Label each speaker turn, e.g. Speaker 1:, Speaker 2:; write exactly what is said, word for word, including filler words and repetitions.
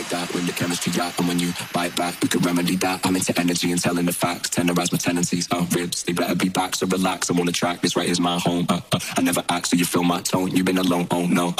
Speaker 1: that when the chemistry got. And when you bite back, we could remedy that. I'm into energy and telling the facts. Tenderize my tendencies, uh, ribs, they better be back. So relax, I'm on the track, this right is my home. uh, uh, I never ask, so you feel my tone. You've been alone, oh no.